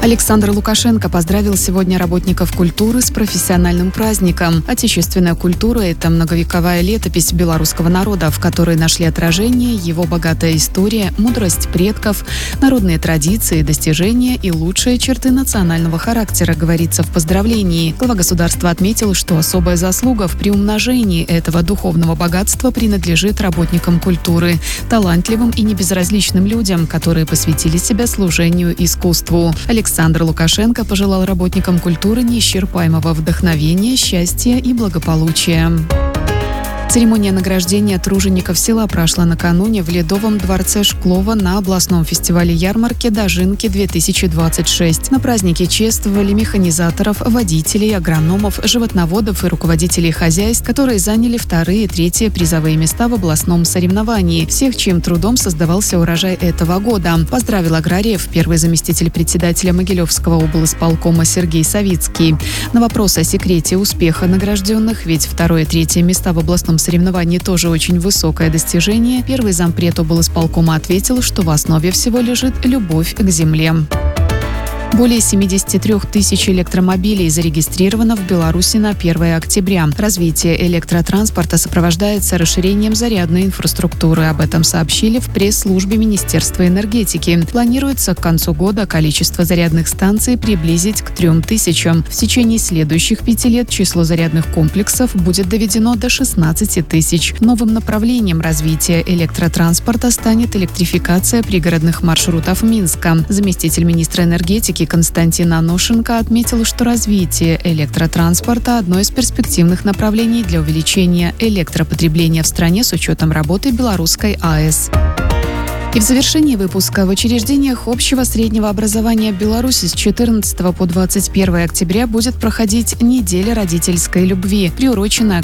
Александр Лукашенко поздравил сегодня работников культуры с профессиональным праздником. Отечественная культура – это многовековая летопись белорусского народа, в которой нашли отражение его богатая история, мудрость предков, народные традиции, достижения и лучшие черты национального характера, говорится в поздравлении. Глава государства отметил, что особая заслуга в приумножении этого духовного богатства принадлежит работникам культуры, талантливым и небезразличным людям, которые посвятили себя служению искусству. Александр Лукашенко пожелал работникам культуры неисчерпаемого вдохновения, счастья и благополучия. Церемония награждения тружеников села прошла накануне в Ледовом дворце Шклова на областном фестивале-ярмарке «Дожинки-2026». На празднике чествовали механизаторов, водителей, агрономов, животноводов и руководителей хозяйств, которые заняли 2-е и 3-е призовые места в областном соревновании. Всех, чьим трудом создавался урожай этого года. Поздравил аграриев первый заместитель председателя Могилевского облисполкома Сергей Савицкий. На вопрос о секрете успеха награжденных, ведь 2-е и 3-е места в областном соревновании тоже очень высокое достижение, первый зампред облисполкома ответил, что в основе всего лежит любовь к земле. Более 73 тысяч электромобилей зарегистрировано в Беларуси на 1 октября. Развитие электротранспорта сопровождается расширением зарядной инфраструктуры. Об этом сообщили в пресс-службе Министерства энергетики. Планируется к концу года количество зарядных станций приблизить к 3000. В течение следующих 5 лет число зарядных комплексов будет доведено до 16 тысяч. Новым направлением развития электротранспорта станет электрификация пригородных маршрутов Минска. Заместитель министра энергетики Константин Аношенко отметил, что развитие электротранспорта – одно из перспективных направлений для увеличения электропотребления в стране с учетом работы белорусской АЭС. И в завершении выпуска: в учреждениях общего среднего образования Беларуси с 14 по 21 октября будет проходить неделя родительской любви, приуроченная